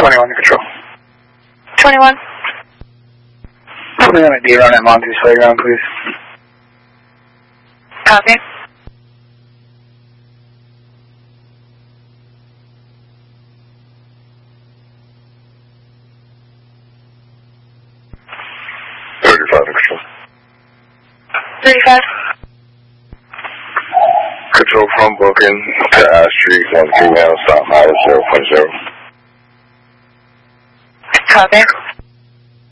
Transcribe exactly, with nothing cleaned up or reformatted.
twenty-one to control. twenty-one. Put me on a D run at Monty's Playground, please. Copy. thirty-five to control. thirty-five. Control from booking to Ash Street, one three one, stop miles zero point zero. Copy.